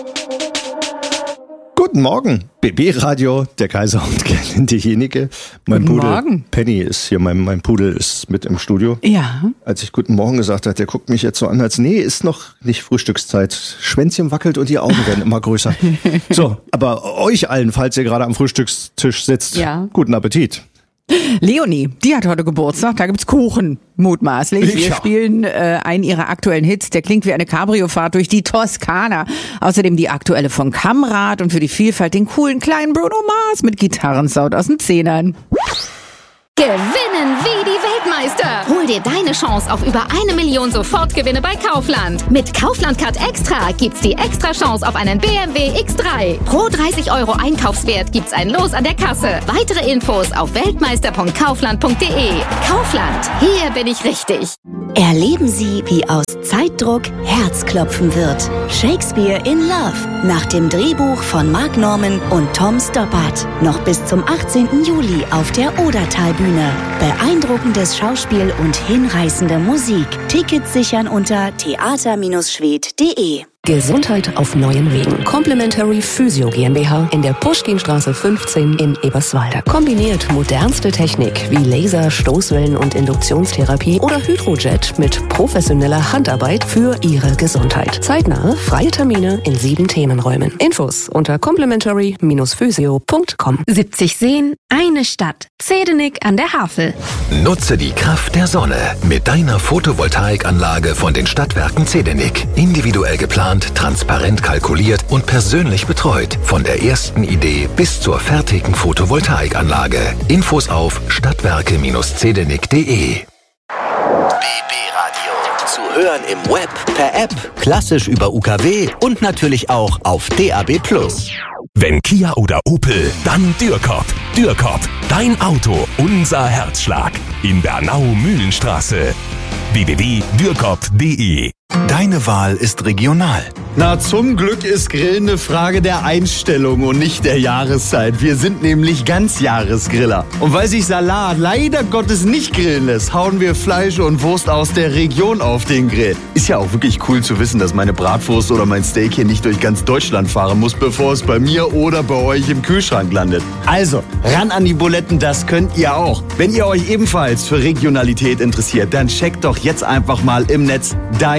Guten Morgen, BB-Radio, der Kaiser und Gerlinde diejenige. Mein Guten Pudel Morgen. Penny ist hier, mein Pudel ist mit im Studio. Ja. Als ich Guten Morgen gesagt habe, der guckt mich jetzt so an, als nee, ist noch nicht Frühstückszeit. Schwänzchen wackelt und die Augen werden immer größer. So, aber euch allen, falls ihr gerade am Frühstückstisch sitzt, Ja. Guten Appetit. Leonie, die hat heute Geburtstag, da gibt's Kuchen, mutmaßlich. Wir Ja. spielen einen ihrer aktuellen Hits, der klingt wie eine Cabriofahrt durch die Toskana. Außerdem die aktuelle von Kamrat und für die Vielfalt den coolen kleinen Bruno Mars mit Gitarrensound aus den Zehnern. Gewinnen wie die Weltmeister. Hol dir deine Chance auf über 1 Million Sofortgewinne bei Kaufland. Mit Kaufland Card Extra gibt's die extra Chance auf einen BMW X3. Pro 30 € Einkaufswert gibt's ein Los an der Kasse. Weitere Infos auf weltmeister.kaufland.de. Kaufland, hier bin ich richtig. Erleben Sie, wie aus Zeitdruck Herzklopfen wird. Shakespeare in Love nach dem Drehbuch von Mark Norman und Tom Stoppard. Noch bis zum 18. Juli auf der Odertalbühne. Beeindruckendes Schauspiel und hinreißende Musik. Tickets sichern unter theater-schwed.de. Gesundheit auf neuen Wegen. Complementary Physio GmbH in der Puschkinstraße 15 in Eberswalde. Kombiniert modernste Technik wie Laser, Stoßwellen und Induktionstherapie oder Hydrojet mit professioneller Handarbeit für Ihre Gesundheit. Zeitnahe freie Termine in 7 Themenräumen. Infos unter complementary-physio.com. 70 Seen, eine Stadt. Zedenik an der Havel. Nutze die Kraft der Sonne mit deiner Photovoltaikanlage von den Stadtwerken Zedenik. Individuell geplant, transparent kalkuliert und persönlich betreut. Von der ersten Idee bis zur fertigen Photovoltaikanlage. Infos auf stadtwerke-zedenik.de. BB Radio. Zu hören im Web, per App, klassisch über UKW und natürlich auch auf DAB+. Wenn Kia oder Opel, dann Dürkop. Dürkop, dein Auto, unser Herzschlag. In Bernau-Mühlenstraße. www.dürkop.de. Deine Wahl ist regional. Na, zum Glück ist Grillen eine Frage der Einstellung und nicht der Jahreszeit. Wir sind nämlich Ganzjahresgriller. Und weil sich Salat leider Gottes nicht grillen lässt, hauen wir Fleisch und Wurst aus der Region auf den Grill. Ist ja auch wirklich cool zu wissen, dass meine Bratwurst oder mein Steak hier nicht durch ganz Deutschland fahren muss, bevor es bei mir oder bei euch im Kühlschrank landet. Also, ran an die Buletten, das könnt ihr auch. Wenn ihr euch ebenfalls für Regionalität interessiert, dann checkt doch jetzt einfach mal im Netz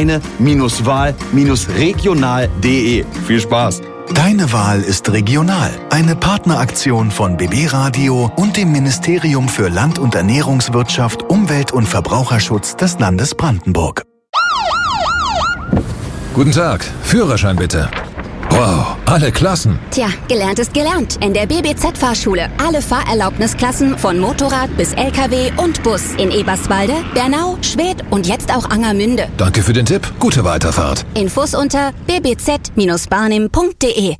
deine-wahl-regional.de. Viel Spaß! Deine Wahl ist regional. Eine Partneraktion von BB Radio und dem Ministerium für Land- und Ernährungswirtschaft, Umwelt- und Verbraucherschutz des Landes Brandenburg. Guten Tag, Führerschein bitte. Wow, alle Klassen. Tja, gelernt ist gelernt. In der BBZ-Fahrschule. Alle Fahrerlaubnisklassen von Motorrad bis LKW und Bus. In Eberswalde, Bernau, Schwedt und jetzt auch Angermünde. Danke für den Tipp. Gute Weiterfahrt. Infos unter bbz-barnim.de.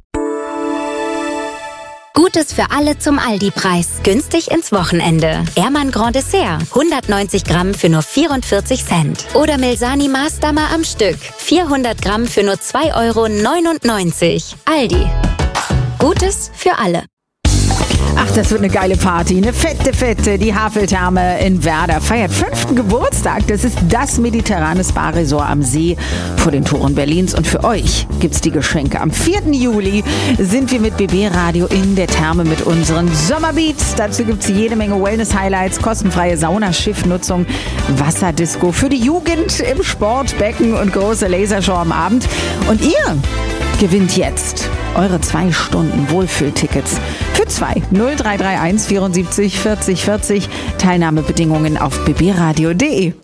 Gutes für alle zum Aldi-Preis. Günstig ins Wochenende. Ehrmann Grand Dessert. 190 Gramm für nur 44 Cent. Oder Milsani Maßdammer am Stück. 400 Gramm für nur 2,99 €. Aldi. Gutes für alle. Ach, das wird eine geile Party. Eine fette. Die Haveltherme in Werder feiert 5. Geburtstag. Das ist das mediterrane Spa-Resort am See vor den Toren Berlins. Und für euch gibt's die Geschenke. Am 4. Juli sind wir mit BB Radio in der Therme mit unseren Sommerbeats. Dazu gibt's jede Menge Wellness-Highlights, kostenfreie Saunaschiffnutzung, Wasserdisco für die Jugend im Sportbecken und große Lasershow am Abend. Und ihr gewinnt jetzt eure 2 Stunden Wohlfühltickets für 2. 0331 74 40 40. Teilnahmebedingungen auf bbradio.de.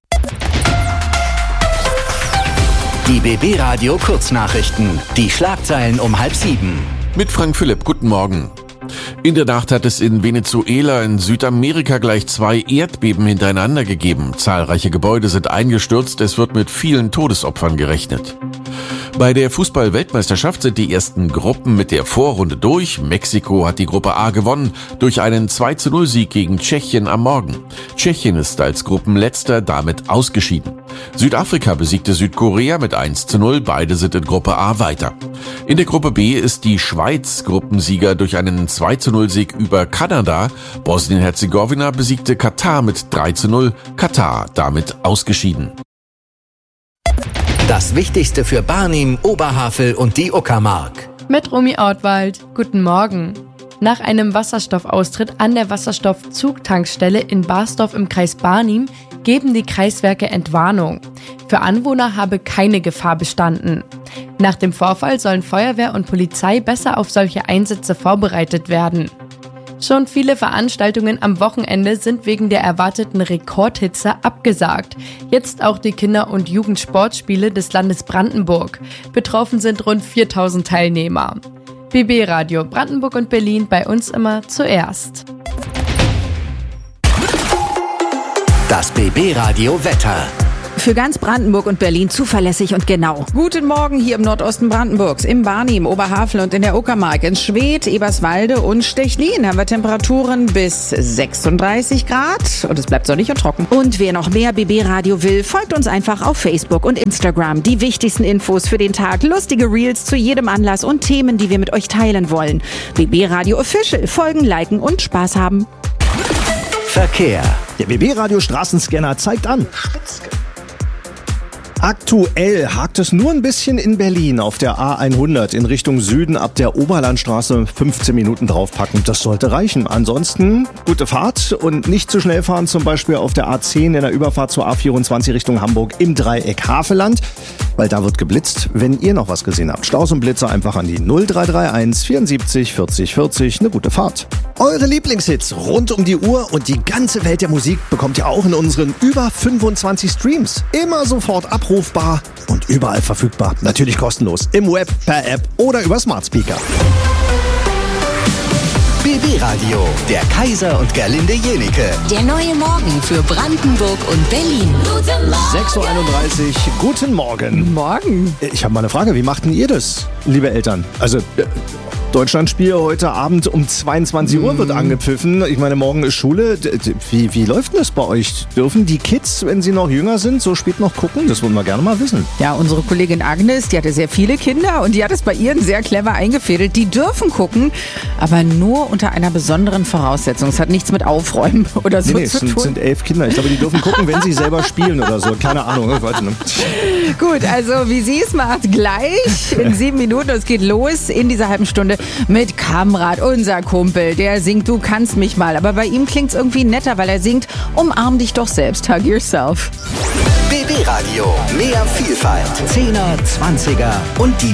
Die BB Radio Kurznachrichten. Die Schlagzeilen um 6:30. Mit Frank Philipp, guten Morgen. In der Nacht hat es in Venezuela in Südamerika gleich 2 Erdbeben hintereinander gegeben. Zahlreiche Gebäude sind eingestürzt, es wird mit vielen Todesopfern gerechnet. Bei der Fußball-Weltmeisterschaft sind die ersten Gruppen mit der Vorrunde durch. Mexiko hat die Gruppe A gewonnen durch einen 2:0-Sieg gegen Tschechien am Morgen. Tschechien ist als Gruppenletzter damit ausgeschieden. Südafrika besiegte Südkorea mit 1:0, beide sind in Gruppe A weiter. In der Gruppe B ist die Schweiz Gruppensieger durch einen 2:0-Sieg über Kanada. Bosnien-Herzegowina besiegte Katar mit 3:0, Katar damit ausgeschieden. Das Wichtigste für Barnim, Oberhavel und die Uckermark. Mit Romy Ortwald. Guten Morgen. Nach einem Wasserstoffaustritt an der Wasserstoffzugtankstelle in Barsdorf im Kreis Barnim geben die Kreiswerke Entwarnung. Für Anwohner habe keine Gefahr bestanden. Nach dem Vorfall sollen Feuerwehr und Polizei besser auf solche Einsätze vorbereitet werden. Schon viele Veranstaltungen am Wochenende sind wegen der erwarteten Rekordhitze abgesagt. Jetzt auch die Kinder- und Jugendsportspiele des Landes Brandenburg. Betroffen sind rund 4000 Teilnehmer. BB Radio Brandenburg und Berlin, bei uns immer zuerst. Das BB Radio Wetter. Für ganz Brandenburg und Berlin zuverlässig und genau. Guten Morgen hier im Nordosten Brandenburgs, im Barnim, Oberhavel und in der Uckermark. In Schwedt, Eberswalde und Stechlin haben wir Temperaturen bis 36 Grad und es bleibt sonnig und trocken. Und wer noch mehr BB Radio will, folgt uns einfach auf Facebook und Instagram. Die wichtigsten Infos für den Tag, lustige Reels zu jedem Anlass und Themen, die wir mit euch teilen wollen. BB Radio Official, folgen, liken und Spaß haben. Verkehr. Der BB Radio Straßenscanner zeigt an. Aktuell hakt es nur ein bisschen in Berlin auf der A100 in Richtung Süden ab der Oberlandstraße 15 Minuten draufpacken. Das sollte reichen. Ansonsten gute Fahrt und nicht zu schnell fahren, zum Beispiel auf der A10 in der Überfahrt zur A24 Richtung Hamburg im Dreieck Havelland, weil da wird geblitzt. Wenn ihr noch was gesehen habt, Staus und Blitzer einfach an die 0331 74 40 40. Eine gute Fahrt. Eure Lieblingshits rund um die Uhr und die ganze Welt der Musik bekommt ihr auch in unseren über 25 Streams. Immer sofort abrufbar und überall verfügbar. Natürlich kostenlos. Im Web, per App oder über Smart Speaker. BB Radio, der Kaiser und Gerlinde Jenike. Der neue Morgen für Brandenburg und Berlin. 6.31 Uhr, guten Morgen. Morgen. Ich habe mal eine Frage, wie machten ihr das, liebe Eltern? Also, Deutschlandspiel heute Abend um 22 Uhr wird angepfiffen. Ich meine, morgen ist Schule. Wie läuft denn das bei euch? Dürfen die Kids, wenn sie noch jünger sind, so spät noch gucken? Das wollen wir gerne mal wissen. Ja, unsere Kollegin Agnes, die hatte sehr viele Kinder und die hat es bei ihren sehr clever eingefädelt. Die dürfen gucken, aber nur unter einer besonderen Voraussetzung. Es hat nichts mit Aufräumen oder so zu tun. Es sind 11 Kinder. Ich glaube, die dürfen gucken, wenn sie selber spielen oder so. Keine Ahnung. Gut, also wie sie es macht, gleich in 7 Minuten. Es geht los in dieser halben Stunde mit Kamrat, unser Kumpel. Der singt Du kannst mich mal. Aber bei ihm klingt es irgendwie netter, weil er singt Umarm dich doch selbst, hug yourself. BB Radio, mehr Vielfalt. 10er, 20er und die